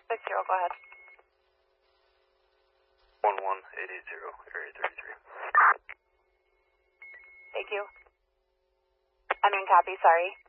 60, go ahead. 11880, area 33. Thank you. I mean, copy, sorry.